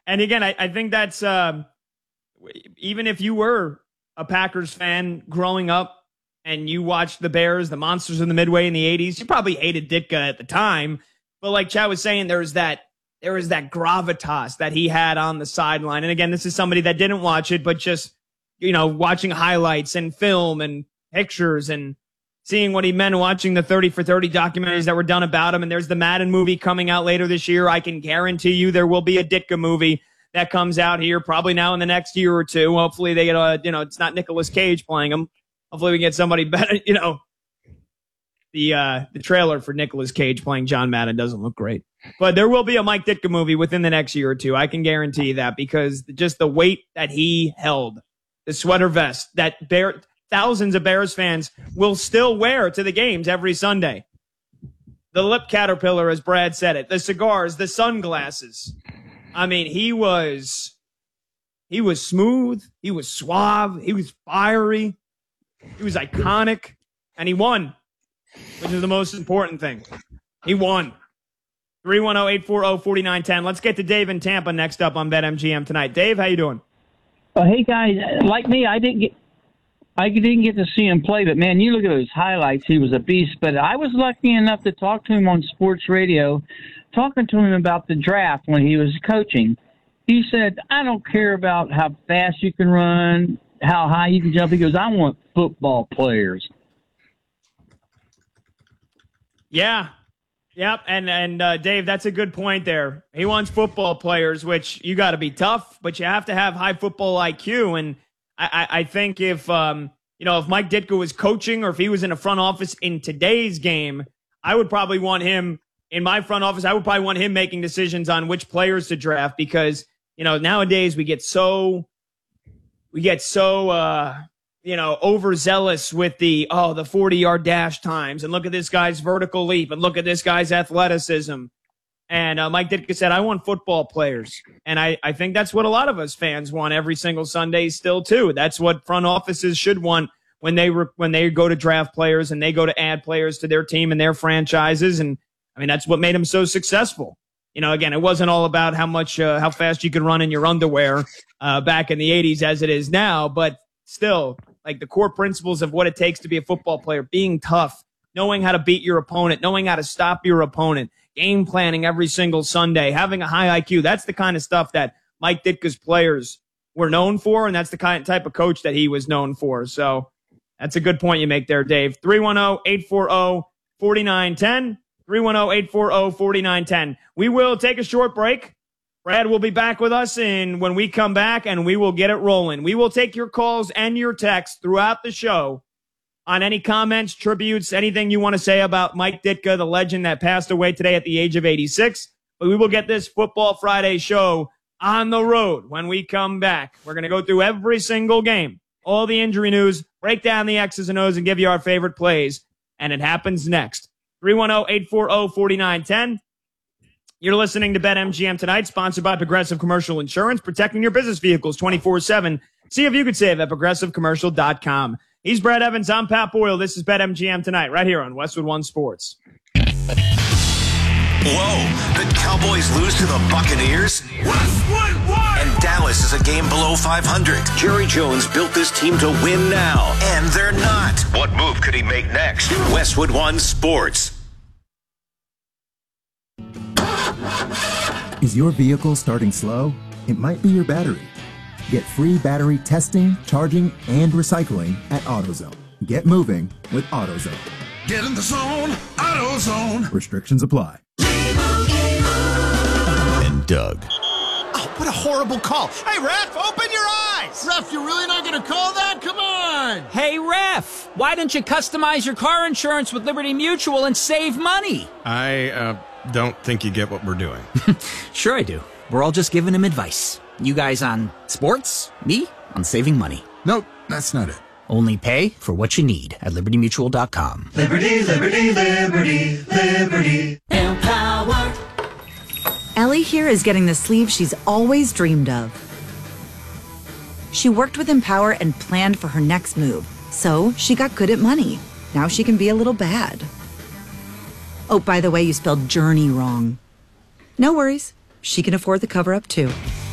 And again, I think that's even if you were a Packers fan growing up and you watched the Bears, the Monsters of the Midway in the 80s, you probably hated Ditka at the time. But like Chad was saying, there was that gravitas that he had on the sideline. And again, this is somebody that didn't watch it, but just, watching highlights and film and pictures and seeing what he meant, watching the 30 for 30 documentaries that were done about him. And there's the Madden movie coming out later this year. I can guarantee you there will be a Ditka movie that comes out here probably now in the next year or two. Hopefully they get it's not Nicolas Cage playing him. Hopefully we get somebody better. The trailer for Nicolas Cage playing John Madden doesn't look great. But there will be a Mike Ditka movie within the next year or two. I can guarantee that, because just the weight that he held, the sweater vest that thousands of Bears fans will still wear to the games every Sunday. The lip caterpillar, as Brad said it, the cigars, the sunglasses. I mean, he was smooth. He was suave. He was fiery. He was iconic. And he won, which is the most important thing. He won. 310-840-4910. Let's get to Dave in Tampa next up on BetMGM tonight. Dave, how you doing? Hey, guys. Like me, I didn't get to see him play, but, man, you look at those highlights. He was a beast. But I was lucky enough to talk to him on sports radio, talking to him about the draft when he was coaching. He said, I don't care about how fast you can run, how high you can jump. He goes, I want football players. Yeah. Yep. And Dave, that's a good point there. He wants football players, which you got to be tough, but you have to have high football IQ. And I think if Mike Ditka was coaching, or if he was in a front office in today's game, I would probably want him in my front office. I would probably want him making decisions on which players to draft, because, nowadays we get so overzealous with the 40-yard dash times, and look at this guy's vertical leap, and look at this guy's athleticism. And Mike Ditka said, I want football players. And I think that's what a lot of us fans want every single Sunday still, too. That's what front offices should want when they go to draft players and they go to add players to their team and their franchises. And, I mean, that's what made him so successful. Again, it wasn't all about how fast you could run in your underwear back in the 80s as it is now, but still, like, the core principles of what it takes to be a football player, being tough, knowing how to beat your opponent, knowing how to stop your opponent, game planning every single Sunday, having a high IQ. That's the kind of stuff that Mike Ditka's players were known for, and that's the type of coach that he was known for. So that's a good point you make there, Dave. 310-840-4910. 310-840-4910. We will take a short break. Brad will be back with us, and when we come back, and we will get it rolling. We will take your calls and your texts throughout the show on any comments, tributes, anything you want to say about Mike Ditka, the legend that passed away today at the age of 86. But we will get this Football Friday show on the road when we come back. We're going to go through every single game, all the injury news, break down the X's and O's, and give you our favorite plays. And it happens next. 310-840-4910. You're listening to BetMGM tonight, sponsored by Progressive Commercial Insurance, protecting your business vehicles 24/7. See if you could save at ProgressiveCommercial.com. He's Brad Evans. I'm Pat Boyle. This is BetMGM tonight, right here on Westwood One Sports. Whoa, the Cowboys lose to the Buccaneers? Westwood One! And Dallas is a game below 500. Jerry Jones built this team to win now, and they're not. What move could he make next? Westwood One Sports. Is your vehicle starting slow? It might be your battery. Get free battery testing, charging, and recycling at AutoZone. Get moving with AutoZone. Get in the zone, AutoZone. Restrictions apply. And Doug. Oh, what a horrible call. Hey, ref, open your eyes. Ref, you're really not going to call that? Come on. Hey, ref, why don't you customize your car insurance with Liberty Mutual and save money? I don't think you get what we're doing. Sure I do. We're all just giving him advice. You guys on sports, me on saving money. Nope, that's not it. Only pay for what you need at LibertyMutual.com. Liberty, liberty, liberty, liberty. Empower. Ellie here is getting the sleeve she's always dreamed of. She worked with Empower and planned for her next move, so she got good at money. Now she can be a little bad. Oh, by the way, you spelled journey wrong. No worries. She can afford the cover-up, too.